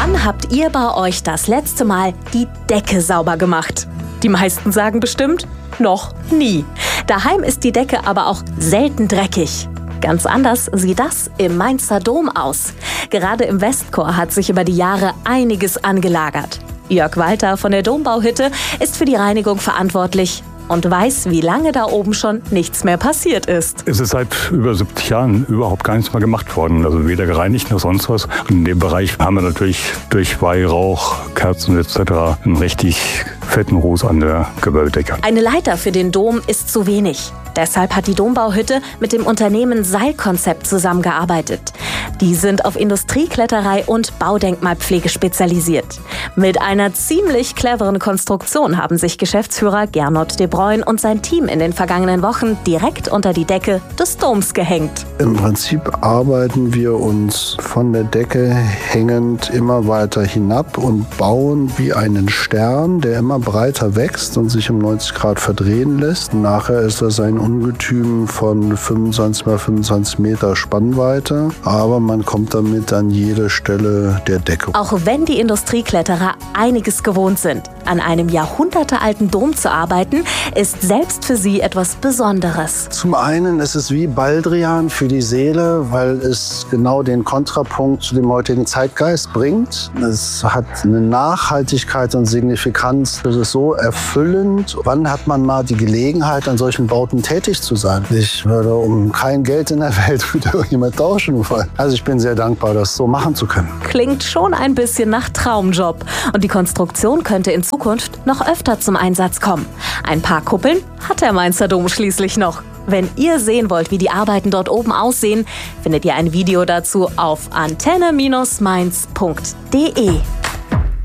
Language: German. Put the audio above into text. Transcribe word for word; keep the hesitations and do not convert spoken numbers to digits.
Wann habt ihr bei euch das letzte Mal die Decke sauber gemacht? Die meisten sagen bestimmt, noch nie. Daheim ist die Decke aber auch selten dreckig. Ganz anders sieht das im Mainzer Dom aus. Gerade im Westchor hat sich über die Jahre einiges angelagert. Jörg Walter von der Dombauhütte ist für die Reinigung verantwortlich und weiß, wie lange da oben schon nichts mehr passiert ist. Es ist seit über siebzig Jahren überhaupt gar nichts mehr gemacht worden. Also weder gereinigt noch sonst was. Und in dem Bereich haben wir natürlich durch Weihrauch, Kerzen et cetera einen richtig fetten Ruß an der Gewölbedecke. Eine Leiter für den Dom ist zu wenig. Deshalb hat die Dombauhütte mit dem Unternehmen Seilkonzept zusammengearbeitet. Die sind auf Industriekletterei und Baudenkmalpflege spezialisiert. Mit einer ziemlich cleveren Konstruktion haben sich Geschäftsführer Gernot de Bruyn und sein Team in den vergangenen Wochen direkt unter die Decke des Doms gehängt. Im Prinzip arbeiten wir uns von der Decke hängend immer weiter hinab und bauen wie einen Stern, der immer breiter wächst und sich um neunzig Grad verdrehen lässt. Nachher ist das ein Ungetüm von fünfundzwanzig mal fünfundzwanzig Meter Spannweite, aber man kommt damit an jede Stelle der Decke. Auch wenn die Industriekletterer einiges gewohnt sind, an einem jahrhundertealten Dom zu arbeiten, ist selbst für sie etwas Besonderes. Zum einen ist es wie Baldrian für die Seele, weil es genau den Kontrapunkt zu dem heutigen Zeitgeist bringt. Es hat eine Nachhaltigkeit und Signifikanz. Es ist so erfüllend. Wann hat man mal die Gelegenheit, an solchen Bauten tätig zu sein? Ich würde um kein Geld in der Welt mit irgendjemand tauschen wollen. Also ich bin sehr dankbar, das so machen zu können. Klingt schon ein bisschen nach Traumjob. Und die Konstruktion könnte in Zukunft noch öfter zum Einsatz kommen. Ein paar Kuppeln hat der Mainzer Dom schließlich noch. Wenn ihr sehen wollt, wie die Arbeiten dort oben aussehen, findet ihr ein Video dazu auf antenne Bindestrich mainz punkt de.